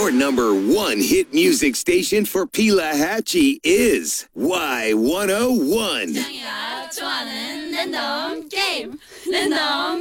Your #1 hit music station for Pelahatchie is Y101. 좋아하는 랜덤 게임 랜덤